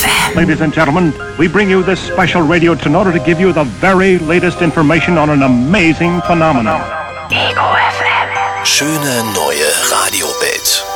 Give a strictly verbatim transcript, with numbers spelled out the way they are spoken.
F M. Ladies and gentlemen, we bring you this special radio in order to give you the very latest information on an amazing phenomenon. Ego F M. Schöne neue Radiowelt.